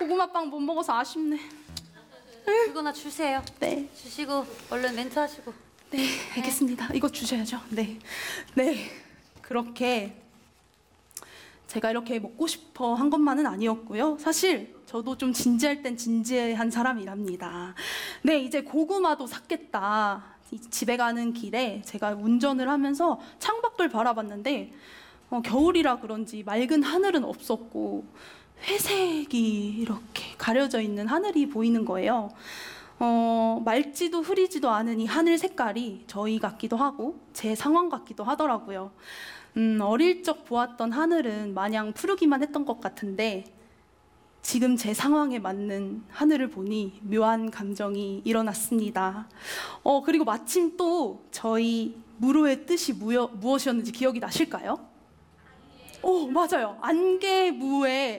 고구마빵 못 먹어서 아쉽네. 그거나 주세요. 네. 주시고 얼른 멘트 하시고. 네, 알겠습니다. 이거 주셔야죠. 네. 네. 그렇게 제가 이렇게 먹고 싶어 한 것만은 아니었고요. 사실 저도 좀 진지할 땐 진지한 사람이랍니다. 네, 이제 고구마도 샀겠다. 집에 가는 길에 제가 운전을 하면서 창밖을 바라봤는데 겨울이라 그런지 맑은 하늘은 없었고 회색이 이렇게 가려져 있는 하늘이 보이는 거예요. 맑지도 흐리지도 않은 이 하늘 색깔이 저희 같기도 하고 제 상황 같기도 하더라고요. 어릴 적 보았던 하늘은 마냥 푸르기만 했던 것 같은데 지금 제 상황에 맞는 하늘을 보니 묘한 감정이 일어났습니다. 그리고 마침 또 저희 무로의 뜻이 무엇이었는지 기억이 나실까요? 맞아요. 안개무의